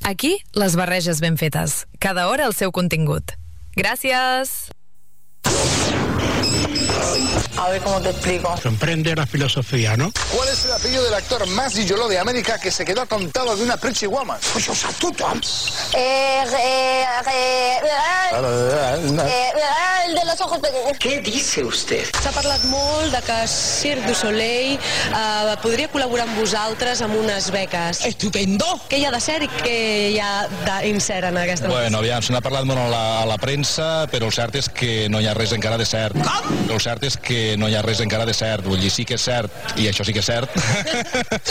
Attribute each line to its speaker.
Speaker 1: Aquí, les barreges ben fetes. Cada hora el seu contingut. Gràcies!
Speaker 2: A ver cómo te explico.
Speaker 3: Comprende la filosofía, ¿no?
Speaker 4: ¿Cuál es el apellido del actor más yolo de América que se quedó atontado de una prichiguama?
Speaker 2: Pues yo satuto. El de los ojos pequeños.
Speaker 5: Què dice usted?
Speaker 6: S'ha parlat molt de que Cirque du Soleil podria col·laborar amb vosaltres amb unes beques.
Speaker 2: Estupendo.
Speaker 6: Què hi ha de cert i què hi ha d'incert en aquesta notícia?
Speaker 7: Bueno, aviam, se n'ha parlat molt a la premsa, però el cert és que no hi ha res encara de cert.
Speaker 2: Com?
Speaker 7: El cert és que no hi ha res encara de cert. Vull dir, sí que és cert, i això sí que és cert,